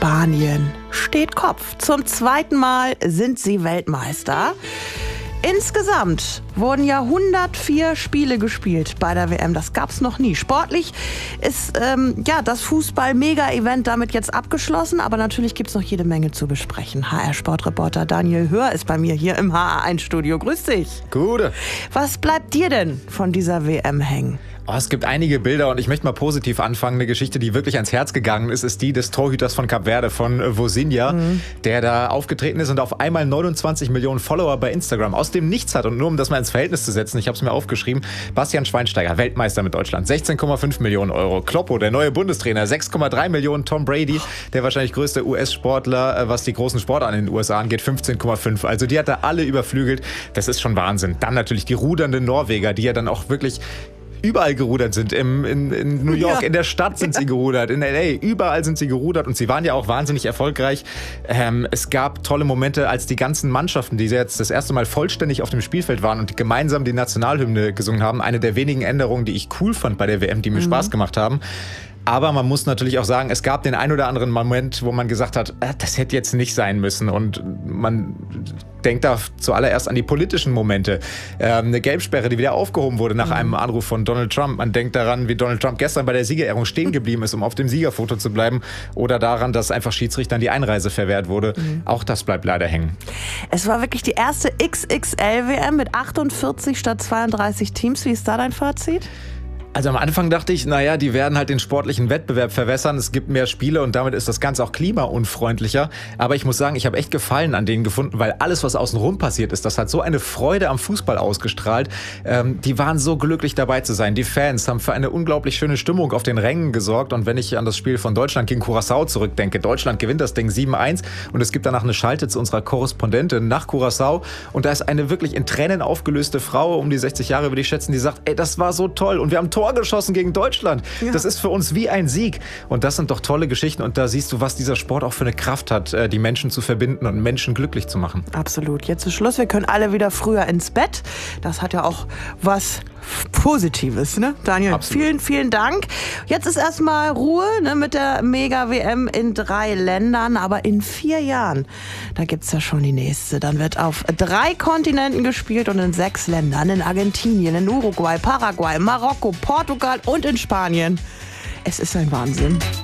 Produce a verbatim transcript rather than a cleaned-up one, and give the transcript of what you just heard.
Spanien steht Kopf. Zum zweiten Mal sind sie Weltmeister. Insgesamt wurden ja hundertvier Spiele gespielt bei der W M. Das gab's noch nie. Sportlich ist ähm, ja das Fußball-Mega-Event damit jetzt abgeschlossen. Aber natürlich gibt's noch jede Menge zu besprechen. H R-Sportreporter Daniel Hör ist bei mir hier im H R eins Studio. Grüß dich. Gute. Was bleibt dir denn von dieser W M hängen? Oh, es gibt einige Bilder und ich möchte mal positiv anfangen. Eine Geschichte, die wirklich ans Herz gegangen ist, ist die des Torhüters von Kap Verde, von Vozinha, mhm. der da aufgetreten ist und auf einmal neunundzwanzig Millionen Follower bei Instagram aus dem Nichts hat. Und nur um das mal ins Verhältnis zu setzen, ich habe es mir aufgeschrieben, Bastian Schweinsteiger, Weltmeister mit Deutschland, sechzehn Komma fünf Millionen Euro. Kloppo, der neue Bundestrainer, sechs Komma drei Millionen. Tom Brady, der wahrscheinlich größte U S-Sportler, was die großen Sportarten in den U S A angeht, fünfzehn Komma fünf. Also die hat er alle überflügelt. Das ist schon Wahnsinn. Dann natürlich die rudernden Norweger, die ja dann auch wirklich überall gerudert sind. Im, in, in New York, ja. in der Stadt sind sie gerudert, in L A, überall sind sie gerudert und sie waren ja auch wahnsinnig erfolgreich. Ähm, es gab tolle Momente, als die ganzen Mannschaften, die jetzt das erste Mal vollständig auf dem Spielfeld waren und gemeinsam die Nationalhymne gesungen haben. Eine der wenigen Änderungen, die ich cool fand bei der W M, die mir mhm. Spaß gemacht haben. Aber man muss natürlich auch sagen, es gab den ein oder anderen Moment, wo man gesagt hat, äh, das hätte jetzt nicht sein müssen. Und man denkt da zuallererst an die politischen Momente. Ähm, eine Gelbsperre, die wieder aufgehoben wurde nach mhm. einem Anruf von Donald Trump. Man denkt daran, wie Donald Trump gestern bei der Siegerehrung stehen geblieben ist, um auf dem Siegerfoto zu bleiben. Oder daran, dass einfach Schiedsrichtern die Einreise verwehrt wurde. Mhm. Auch das bleibt leider hängen. Es war wirklich die erste X X L-W M mit achtundvierzig statt zweiunddreißig Teams. Wie ist da dein Fazit? Also am Anfang dachte ich, naja, die werden halt den sportlichen Wettbewerb verwässern. Es gibt mehr Spiele und damit ist das Ganze auch klimaunfreundlicher. Aber ich muss sagen, ich habe echt Gefallen an denen gefunden, weil alles, was außenrum passiert ist, das hat so eine Freude am Fußball ausgestrahlt. Ähm, die waren so glücklich dabei zu sein. Die Fans haben für eine unglaublich schöne Stimmung auf den Rängen gesorgt. Und wenn ich an das Spiel von Deutschland gegen Curaçao zurückdenke, Deutschland gewinnt das Ding sieben eins und es gibt danach eine Schalte zu unserer Korrespondentin nach Curaçao. Und da ist eine wirklich in Tränen aufgelöste Frau, um die sechzig Jahre würde ich schätzen, die sagt, ey, das war so toll und wir haben Tor geschossen gegen Deutschland. Ja. Das ist für uns wie ein Sieg. Und das sind doch tolle Geschichten. Und da siehst du, was dieser Sport auch für eine Kraft hat, die Menschen zu verbinden und Menschen glücklich zu machen. Absolut. Jetzt ist Schluss. Wir können alle wieder früher ins Bett. Das hat ja auch was Positives, ne? Daniel, Absolut. vielen, vielen Dank. Jetzt ist erstmal Ruhe, ne, mit der Mega-W M in drei Ländern. Aber in vier Jahren, da gibt's ja schon die nächste. Dann wird auf drei Kontinenten gespielt und in sechs Ländern. In Argentinien, in Uruguay, Paraguay, Marokko, Portugal und in Spanien. Es ist ein Wahnsinn.